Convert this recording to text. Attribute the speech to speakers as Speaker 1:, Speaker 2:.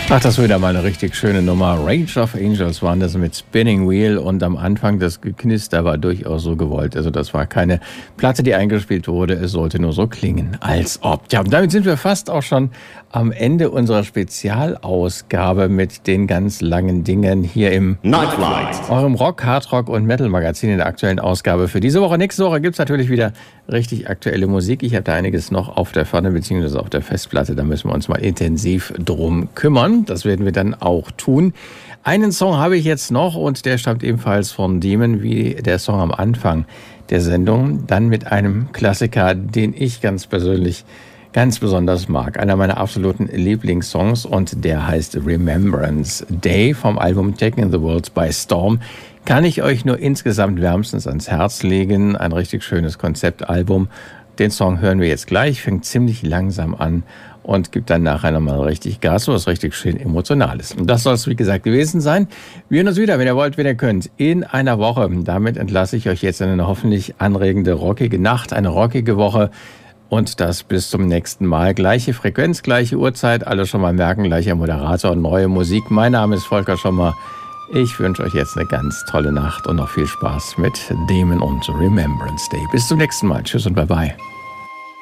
Speaker 1: Ach, das war wieder mal eine richtig schöne Nummer. Rage of Angels waren das mit Spinning Wheel und am Anfang das Geknister war durchaus so gewollt. Also das war keine Platte, die eingespielt wurde. Es sollte nur so klingen, als ob. Ja, und damit sind wir fast auch schon am Ende unserer Spezialausgabe mit den ganz langen Dingen hier im
Speaker 2: Nightlight,
Speaker 1: eurem Rock, Hardrock und Metal-Magazin in der aktuellen Ausgabe für diese Woche. Nächste Woche gibt's natürlich wieder richtig aktuelle Musik. Ich habe da einiges noch auf der Pfanne bzw. auf der Festplatte. Da müssen wir uns mal intensiv drum kümmern. Das werden wir dann auch tun. Einen Song habe ich jetzt noch und der stammt ebenfalls von Demon, wie der Song am Anfang der Sendung. Dann mit einem Klassiker, den ich ganz persönlich ganz besonders mag. Einer meiner absoluten Lieblingssongs und der heißt Remembrance Day vom Album Taking the World by Storm. Kann ich euch nur insgesamt wärmstens ans Herz legen. Ein richtig schönes Konzeptalbum. Den Song hören wir jetzt gleich, fängt ziemlich langsam an und gibt dann nachher nochmal richtig Gas, so was richtig schön Emotionales. Und das soll es, wie gesagt, gewesen sein. Wir hören uns wieder, wenn ihr wollt, wenn ihr könnt, in einer Woche. Damit entlasse ich euch jetzt in eine hoffentlich anregende, rockige Nacht, eine rockige Woche. Und das bis zum nächsten Mal. Gleiche Frequenz, gleiche Uhrzeit, alle schon mal merken, gleicher Moderator und neue Musik. Mein Name ist Volker Schommer. Ich wünsche euch jetzt eine ganz tolle Nacht und noch viel Spaß mit Demon und Remembrance Day. Bis zum nächsten Mal. Tschüss und bye-bye.